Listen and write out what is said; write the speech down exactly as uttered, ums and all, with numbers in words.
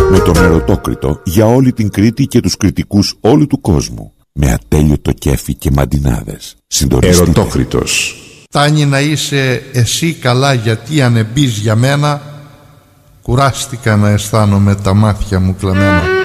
Με τον Ερωτόκριτο για όλη την Κρήτη και τους κριτικούς όλου του κόσμου. Με ατέλειωτο κέφι και μαντινάδες. Συντονιστείτε. Ερωτόκριτος. Φτάνει να είσαι εσύ καλά, γιατί αν εμπείς για μένα, κουράστηκα να αισθάνομαι τα μάτια μου κλαμμένα.